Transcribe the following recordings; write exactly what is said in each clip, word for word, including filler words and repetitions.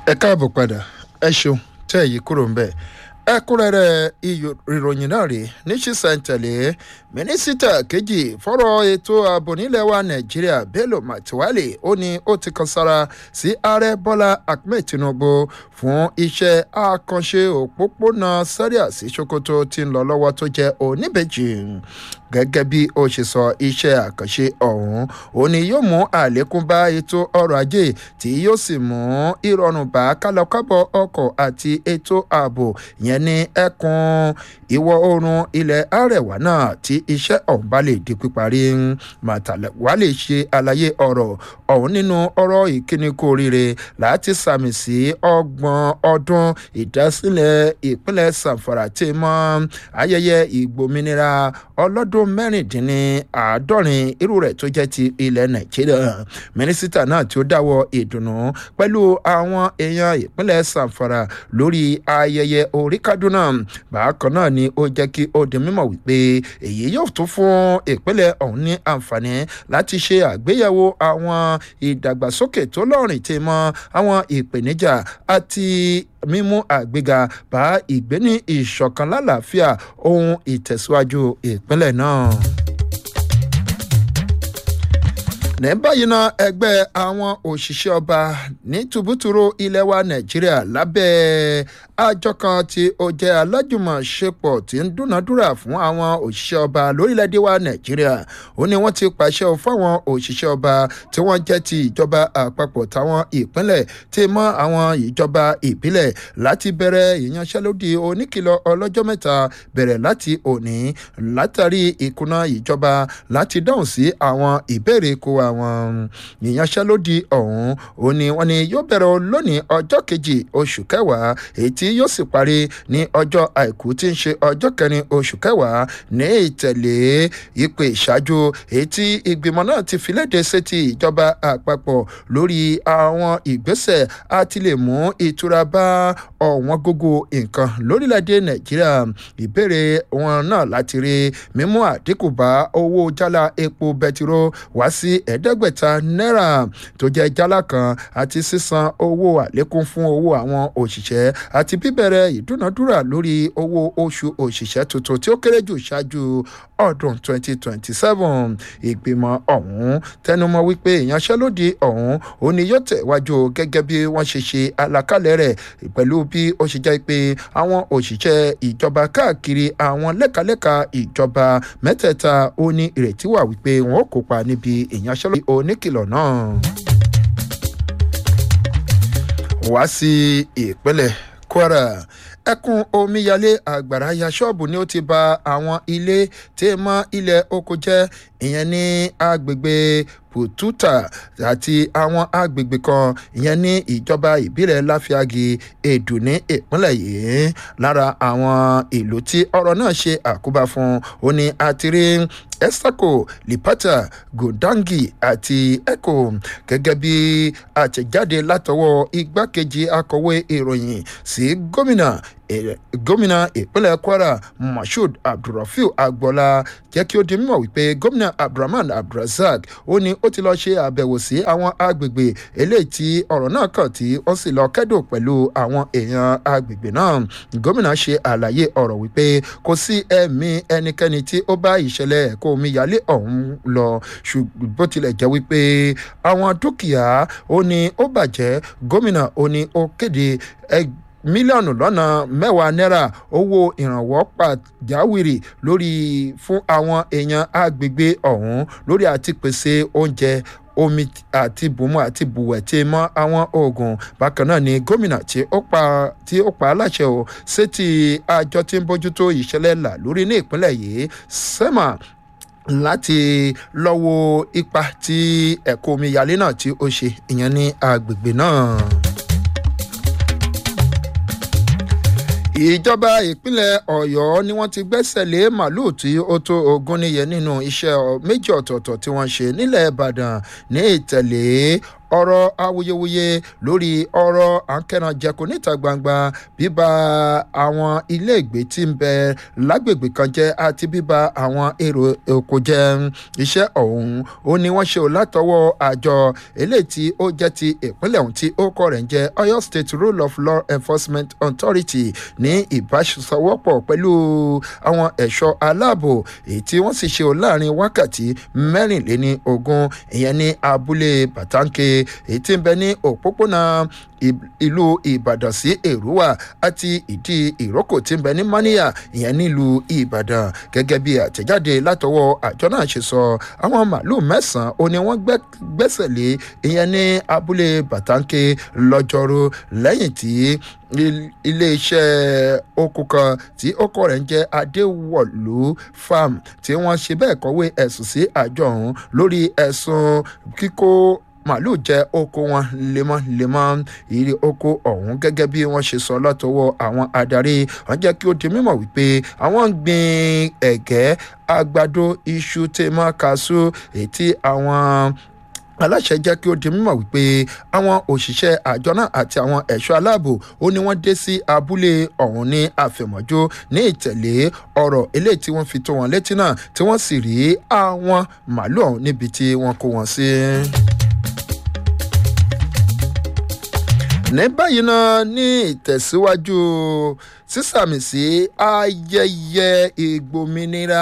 ẹ káàbọ̀ padà ẹ ṣeun tẹ́ èyí kúrò ń bẹ̀. ẹ̀kúnrẹ́rẹ́ ìròyìn náà rèé ní ṣísẹ̀ntẹ̀lé mínísítà kejì fọ́rọ̀ ètò ààbò nílẹ̀ wa nàìjíríà bello matawalle ó ní ó ti kan sára sí ààrẹ bọ́lá ahmed tinubu fún iṣẹ́ àkànṣe òpópónà zaria sí sokoto tí ń lọ lọ́wọ́ tó jẹ́ oníbejì gẹ́gẹ́ bí ó ṣe sọ iṣẹ́ àkànṣe ọ̀hún ó ní yóò mú àlékún bá ètò ọrọ̀ ajé tí yóò sì mú ìrọ̀rùn bá kálọ̀kábọ̀ ọkọ̀ àti ètò ààbò yẹn ní ẹkùn ìwọ̀ oòrùn ilẹ̀ àrẹwà náà tí iṣẹ́ ọ̀hún bá lè di píparí. Matawalle ṣe àlàyé ọ̀rọ̀ ọ̀hún nínú ọ̀rọ̀ ìkíni kú oríire láti sàmì sí ọgbọ̀n ọdún ìdásílẹ̀ ìpínlẹ̀ Zamfara tí mọ́ ayẹyẹ ìgbòmìnira ọlọ́dún mẹ́rìndínláàádọ́rin irú rẹ̀ tó jẹ́ ti ilẹ̀ Nàìjíríà. Mínísítà náà tí ó dáwọ́ ìdùnnú pẹ̀lú àwọn èèyàn ìpínlẹ̀ Zamfara lórí ayẹyẹ orí Kaduna bákan náà ni ó jẹ́ kí ó di mímọ̀ wípé èyí yóò tún fún ìpínlẹ̀ ọ̀hún ní àǹfààní láti ṣe àgbéyẹ̀wò àwọn ìdàgbàsókè tó lọ́rìn tí mọ́ àwọn ìpèníjà àti mímú àgbéga bá ìgbéní ìṣọ̀kan lálàáfíà ohun ìtẹ̀síwájú ìpínlẹ̀ náà. ní báyìí náà ẹgbẹ́ àwọn òṣìṣẹ́ ọba ní tùbútùrú ilẹ̀ wa nàìjíríà lábẹ́ àjọ kan tí ó jẹ́ alájùmọ̀ṣepọ̀ tí ń dúnadúrà fún àwọn òṣìṣẹ́ ọba lórílẹ̀‐èdè wa nàìjíríà ó ní wọ́n ti pàṣẹ fáwọn òṣìṣẹ́ ọba tí wọ́n jẹ́ ti ìjọba àpapọ̀ táwọn ìpínlẹ̀ tí mọ́ àwọn ìjọba ìbílẹ̀ láti bẹ̀rẹ̀ ìyanṣẹ́lódì oníkìlọ̀ ọlọ́jọ́ mẹ́ta bẹ̀rẹ̀ láti òní látàrí ìkùnà ìjọba láti dáhùn sí àwọn ìbéèrè kó àwọn ìyanṣẹ́lódì ọ̀hún ó ní wọ́n ní yóò bẹ̀rẹ̀ lónìí ọjọ́ kejì oṣù kẹwàá èyí tí yóò sì parí ní ọjọ́ àìkú tí ń ṣe ọjọ́ kẹrin oṣù kẹwàá ní ìtẹ̀lé ìpè ìṣáájú èyí tí ìgbìmọ̀ náà ti fi léde sétí ìjọba àpapọ̀ lórí àwọn ìgbésẹ̀ àti lè mú ìtura bá ọ̀wọ́n gógó nǹkan lórílẹ̀‐èdè nàìjíríà. ìbéèrè wọn náà láti rí mímú àdínkù bá owó jálá epo bẹtiró wá sí ẹ̀ẹ́dẹ́gbẹ̀ta náírà tó jẹ́ jálá kan àti sísan owó àlékún fún owó àwọn òṣìṣẹ́ àti bíbẹ̀rẹ̀ ìdúnadúrà lórí owó oṣù òṣìṣẹ́ tuntun tí ó kéré jù ṣáájú ọdún twenty twenty seven. ìgbìmọ̀ ọ̀hún tẹnumọ́ wípé ìyanṣẹ́lódì ọ̀hún ó ní yóò tẹ̀wájú gẹ́gẹ́ bí wọ́n ṣe ṣe àlàkalẹ̀ rẹ̀ pẹ̀lú bí ó ṣe jẹ́ pé àwọn òṣìṣẹ́ ìjọba káàkiri àwọn lẹ́kalẹ́ka ìjọba mẹ́tẹ̀ẹ̀ta ó ní ìrètí wà wípé wọn ó kópa níbi ìyanṣẹ́lódì oníkìlọ̀ náà. wá sí ìpínlẹ̀ Kwara ẹkùn omíyalé àgbàrá ya ṣọ́ọ̀bù ni ó ti ba àwọn ilé tí mọ́ ilẹ̀ oko jẹ́ ìyẹn ní agbègbè Pututa àti àwọn agbègbè kan ìyẹn ní ìjọba ìbílẹ̀ Láfíàgì Èdù ní ìpínlẹ̀ yìí. lára àwọn ìlú tí ọ̀rọ̀ náà ṣe àkóbá fún ó ní àtìrí Estaco, Lipata, Godangi àti Eko gẹ́gẹ́ bí àtẹ̀jáde látọwọ́ igbákejì akọ̀wé ìròyìn sí gómìnà gómìnà ìpínlẹ̀ Kwara Mashood Abdulrafiu Agboola jẹ́ kí ó di mímọ̀ wípé gómìnà Abdulrahman Abdulrazak ó ní ó ti lọ ṣe àbẹ̀wò sí àwọn agbègbè eléyìí tí ọ̀rọ̀ náà kàn tí ó sì lọ kẹ́dùn pẹ̀lú àwọn èèyàn agbègbè náà. gómìnà ṣe àlàyé ọ̀rọ̀ wípé kò sí ẹ̀mí ẹnikẹ́ni tí ó bá ìṣẹ̀lẹ̀ ẹ̀kọ́ omíyalé ọ̀hún lọ ṣùgbọ́n bó tilẹ̀ jẹ́ wípé àwọn dúkìá ó ní ó bàjẹ́. gómìnà ó ní ó kéde ẹgbẹ́ mílíọ̀nù lọ́nà mẹ́wàá náírà owó ìrànwọ́ pàjáwìrì lórí fún àwọn èèyàn agbègbè ọ̀hún lórí àti pèsè oúnjẹ omi àti bùnmu àti bùwẹ̀ tí mọ́ àwọn oògùn. bákan náà ni gómìnà tí ó pa tí ó pa aláṣẹ o sétí àjọ tí ń bójútó ìṣẹ̀lẹ̀ là lórí ní ìpínlẹ̀ yìí sema láti lọ́wọ́ ipa tí ẹ̀kọ́ omíyalé náà tí ó ṣe ìyẹn ní agbègbè náà. ìjọba ìpínlẹ̀ ọ̀yọ́ ni wọ́n ti gbẹ́sẹ̀ lé màálùú tí ó tó ogún níye nínú iṣẹ́ méjì ọ̀tọ̀ọ̀tọ̀ tí wọ́n ṣe nílẹ̀ ìbàdàn ní ìtẹ̀lé ọ̀rọ̀ awuyewuye lórí ọ̀rọ̀ àǹkẹ́rànjẹko níta gbangba bíba àwọn ilé ìgbé tí ń bẹ lágbègbè kan jẹ́ àti bíba àwọn èrò oko jẹ́ iṣẹ́ ọ̀hún ó ní wọ́n ṣe ò látọwọ́ àjọ eléyìí tí ó jẹ́ ti ìpínlẹ̀ ọ̀hún tí ó kọ́ rẹ̀ ń jẹ́ Ọ̀yọ́ State Rule of Law Enforcement Authority ní ìbáṣọwọ́pọ̀ pẹ̀lú àwọn ẹ̀ṣọ́ aláàbò èyí tí wọ́n sì ṣe ò láàrin wákàtí mẹ́rìnléní ogún ìyẹn ní abúlé Bàtàǹkè èyí tí ń bẹ ní òpópónà ìlú Ìbàdàn sí Èrúwà àti ìdí ìrókò tí ń bẹ ní Màníyà ìyẹn nílùú Ìbàdàn gẹ́gẹ́ bí àtẹ̀jáde látọwọ́ àjọ náà ṣe sọ àwọn màálù mẹ́sàn-án ó ní wọ́n gbẹ́sẹ̀ lé ìyẹn ní abúlé Bàtàǹkè lọ́jọ́rú lẹ́yìn tí iléeṣẹ́ oko kan tí ọkọ rẹ̀ ń jẹ́ Adéwọ̀lú farm tí wọ́n ṣe bẹ́ẹ̀ kọ̀wé ẹ̀sùn sí àjọ ọ̀hún lórí ẹ̀sùn kíkó màálù jẹ oko wọn lemọ́lemọ́ ìrì oko ọ̀hún gẹ́gẹ́ bí wọ́n ṣe sọ látọwọ́ àwọn adarí wọ́n jẹ́ kí ó di mímọ̀ wípé àwọn ń gbin ẹ̀gẹ́ àgbàdo iṣu tèmọ́ kaṣú èyí tí àwọn aláṣẹ jẹ́ kí ó di mímọ̀ wípé àwọn òṣìṣẹ́ àjọ náà àti àwọn ẹ̀ṣọ́ aláàbò ó ní wọ́n dé sí abúlé ọ̀hún ní àfẹ̀mọ́jú ní ìtẹ̀lé ọ̀rọ̀ eléyìí tí wọ́n fi tó wọn létí náà tí wọ́n sì rí àwọn màálù ọ̀hún níbi tí wọ́n kó wọn sí. ní báyìí náà ní ìtẹ̀síwájú sísàmì sí ayẹyẹ ìgbòmìnira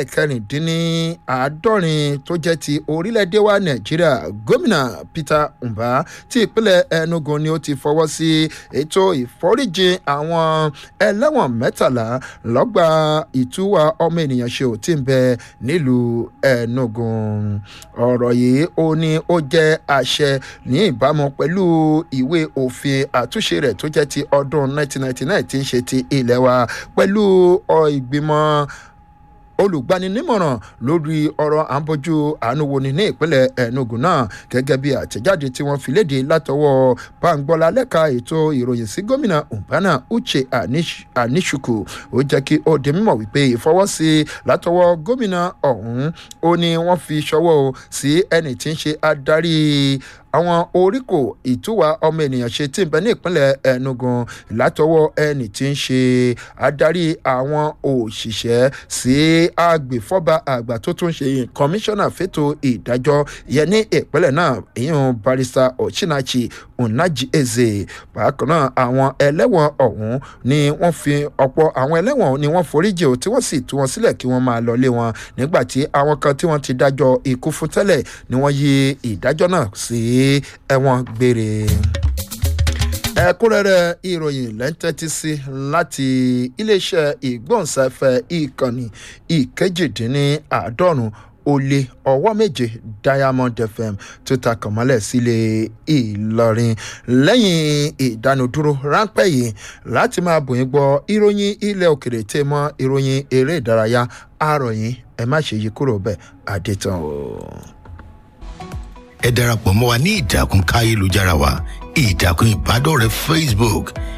ẹlẹ́ẹ̀kẹrìndínláàádọ́rin tó jẹ́ ti orílẹ̀-èdè wa Nàìjíríà gómìnà Peter Mbah ti ìpínlẹ̀ Enugu ni ó ti fọwọ́ sí ètò ìforíjìn àwọn ẹlẹ́wọ̀n mẹ́tàlá lọ́gbà ìtúwà ọmọ ènìyàn ṣe ò tí ń bẹ nílùú Enugu ọ̀rọ̀ yìí ó ní ó jẹ́ àṣẹ ní ìbámu pẹ̀lú ìwé òfin àtúnṣe rẹ̀ tó jẹ́ ti ọdún nineteen ninety-nine tí ń ṣe ti ilẹ̀ wa pẹ̀lú ìgbìmọ̀ olùgbaninímọ̀ràn lórí ọ̀rọ̀ àǹbójú àánúwoni ní ìpínlẹ̀ Enugu náà gẹ́gẹ́ bí àtẹ̀jáde tí wọ́n fi léde látọwọ́ Báńgbọ́lá lẹ́ka ètò ìròyìn sí gómìnà Mbana Uche Anishuku ó jẹ́ kí ó di mímọ̀ wípé ìfọwọ́sí látọwọ́ gómìnà ọ̀hún ó ní wọ́n fi ṣọwọ́ sí ẹni tí ń ṣe adarí àwọn oríkò ìtúwà ọmọ ènìyàn ṣe tí ń bẹ ní ìpínlẹ̀ Enugu látọwọ́ ẹni tí ń ṣe adarí àwọn òṣìṣẹ́ sí agbèfọ́ba àgbà tó tún ṣe kọmíṣánná fẹ́tò ìdájọ́ yẹn ní ìpínlẹ̀ náà ìyẹn barrister Ochinachi Unaji Eze bákan náà àwọn ẹlẹ́wọ̀n ọ̀hún ni wọ́n fi ọ̀pọ̀ àwọn ẹlẹ́wọ̀n ni wọ́n foríjì o tí wọ́n sì tú wọn sílẹ̀ kí wọ́n máa lọlé wọn nígbà tí àwọn kan tí wọ́n ti dájọ́ ikú fún tẹ́lẹ̀ ni wọ́n yí ìdájọ́ náà sí ẹ̀wọ̀n gbére. ẹ̀kúnrẹ́rẹ́ ìròyìn lẹ́ńtẹ́tí sí láti iléeṣẹ́ ìgbóhùnsáfẹ́ ìkànnì ìkejìdínláàádọ́rùn ó lé ọwọ́ méje Diamond F M tó ta kànmọ́lẹ̀ sílé Ìlọrin lẹ́yìn ìdánudúró ráńpẹ́ yìí láti máa bòyìn gbọ́ ìròyìn ilẹ̀ òkèrè tẹ́ mọ́ ìròyìn eré ìdárayá àròyìn ẹ má ṣe yí kúrò bẹ́ẹ̀ àdètàn o. ẹ darapọ̀ mọ́ wa ní ìtàkùn káyélujára wa ìtàkùn ìbádọ́rẹ̀ẹ́ Facebook